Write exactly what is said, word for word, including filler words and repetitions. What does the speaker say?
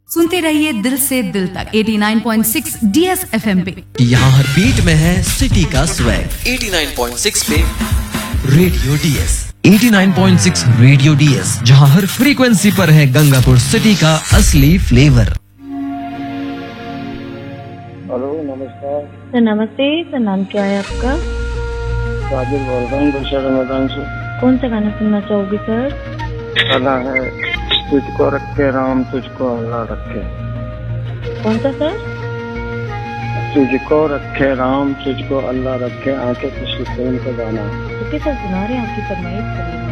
सुनते रहिए दिल से दिल तक नवासी पॉइंट छह डी एस एफ एम पे। यहाँ हर बीट में है सिटी का स्वैग। नवासी पॉइंट छह पे रेडियो डीएस। नवासी पॉइंट छह रेडियो डीएस, जहाँ हर फ्रीक्वेंसी पर है गंगापुर सिटी का असली फ्लेवर। हेलो, नमस्कार सर। नमस्ते सर, नाम क्या है आपका? राजेश बोल रहा हूँ दशहरा मैदान से। कौन सा गाना सुनना चाहोगे सर? गाना है तुझको रखे राम तुझको अल्लाह रखे। कौन सा सर? तुझको रखे राम तुझको अल्लाह रखे, आंखें खुशी प्रेम का गाना। ओके सर, सुना रहे हैं, आपकी फरमाइश करिए।